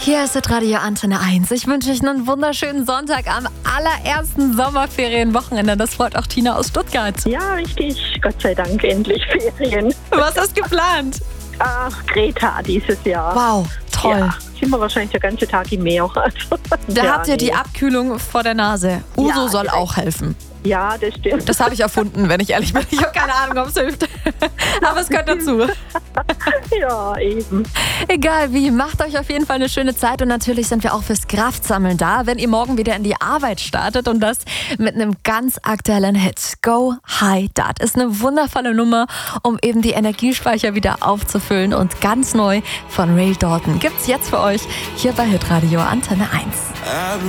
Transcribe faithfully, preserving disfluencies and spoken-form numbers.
Hier ist das Radio Antenne eins. Ich wünsche euch einen wunderschönen Sonntag am allerersten Sommerferienwochenende. Das freut auch Tina aus Stuttgart. Ja, richtig. Gott sei Dank endlich Ferien. Was ist geplant? Ach, Greta dieses Jahr. Wow, toll. Ja, sind wir wahrscheinlich der ganze Tag im Meer. Also, Da ja, habt ihr nee. die Abkühlung vor der Nase. Uso Ja, soll direkt. auch helfen. Ja, das stimmt. Das habe ich erfunden, wenn ich ehrlich bin. Ich habe keine Ahnung, ob es hilft. Aber es gehört dazu. Ja, eben. Egal wie, macht euch auf jeden Fall eine schöne Zeit und natürlich sind wir auch fürs Kraftsammeln da, wenn ihr morgen wieder in die Arbeit startet und das mit einem ganz aktuellen Hit. Go High Dart ist eine wundervolle Nummer, um eben die Energiespeicher wieder aufzufüllen und ganz neu von Ray Dalton gibt's jetzt für euch hier bei Hitradio Antenne eins.